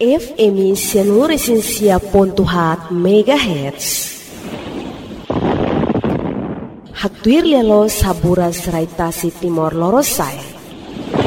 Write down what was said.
emission resensia.hat MHz. Haktuir lelo sabura serai tasi timor lorosai.